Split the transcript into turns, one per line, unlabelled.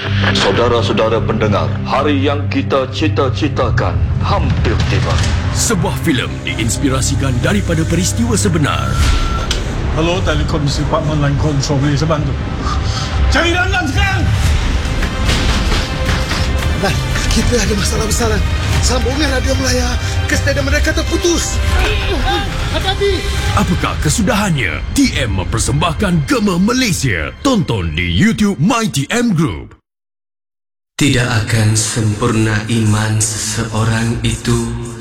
Saudara-saudara pendengar, hari yang kita cita-citakan hampir tiba.
Sebuah filem diinspirasikan daripada peristiwa sebenar.
Hello, Telekom Department Line Control, boleh saya bantu? Cari Lan sekarang!
Lan, kita ada masalah besaran. Sambungan radio Melaya ke stadium mereka terputus. Hati-hati!
Apakah kesudahannya? TM mempersembahkan Gema Malaysia. Tonton di YouTube MyTM Group.
Tidak akan sempurna iman seseorang itu